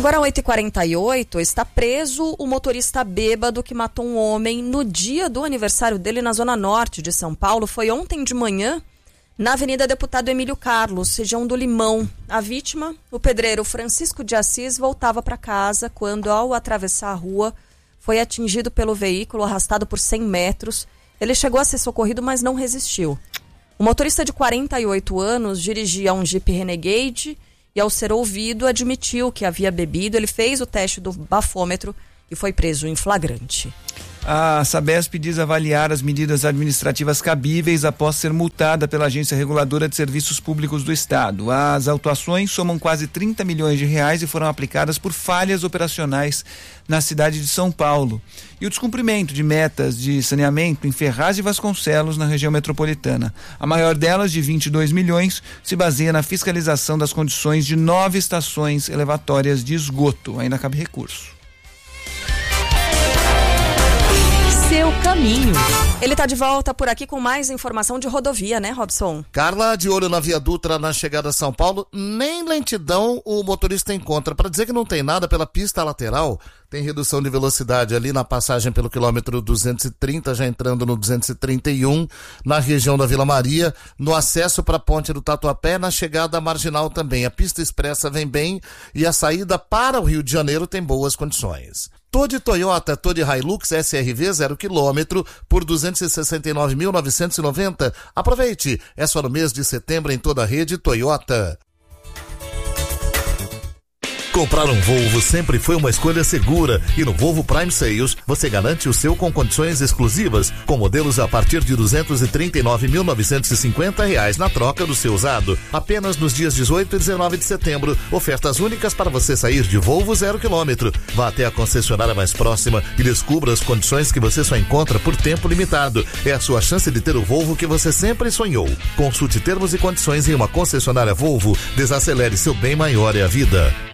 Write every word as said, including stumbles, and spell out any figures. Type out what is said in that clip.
Agora, oito e quarenta e oito, está preso o motorista bêbado que matou um homem no dia do aniversário dele na zona norte de São Paulo. Foi ontem de manhã, na Avenida Deputado Emílio Carlos, região do Limão. A vítima, o pedreiro Francisco de Assis, voltava para casa quando, ao atravessar a rua, foi atingido pelo veículo, arrastado por cem metros. Ele chegou a ser socorrido, mas não resistiu. O motorista de quarenta e oito anos dirigia um Jeep Renegade e, ao ser ouvido, admitiu que havia bebido. Ele fez o teste do bafômetro e foi preso em flagrante. A Sabesp diz avaliar as medidas administrativas cabíveis após ser multada pela Agência Reguladora de Serviços Públicos do Estado. As autuações somam quase trinta milhões de reais e foram aplicadas por falhas operacionais na cidade de São Paulo. E o descumprimento de metas de saneamento em Ferraz e Vasconcelos, na região metropolitana. A maior delas, de vinte e dois milhões, se baseia na fiscalização das condições de nove estações elevatórias de esgoto. Ainda cabe recurso. Seu caminho. Ele está de volta por aqui com mais informação de rodovia, né, Robson? Carla, de olho na Via Dutra na chegada a São Paulo, nem lentidão o motorista encontra. Para dizer que não tem nada pela pista lateral, tem redução de velocidade ali na passagem pelo quilômetro duzentos e trinta, já entrando no duzentos e trinta e um, na região da Vila Maria, no acesso para a Ponte do Tatuapé, na chegada à Marginal também. A pista expressa vem bem e a saída para o Rio de Janeiro tem boas condições. Todi Toyota, Todi Hilux S R V zero quilômetro por duzentos e sessenta e nove mil novecentos e noventa. Aproveite, é só no mês de setembro em toda a rede Toyota. Comprar um Volvo sempre foi uma escolha segura e no Volvo Prime Sales você garante o seu com condições exclusivas, com modelos a partir de duzentos e trinta e nove mil novecentos e cinquenta reais na troca do seu usado. Apenas nos dias dezoito e dezenove de setembro, ofertas únicas para você sair de Volvo zero quilômetro. Vá até a concessionária mais próxima e descubra as condições que você só encontra por tempo limitado. É a sua chance de ter o Volvo que você sempre sonhou. Consulte termos e condições em uma concessionária Volvo. Desacelere, seu bem maior é a vida.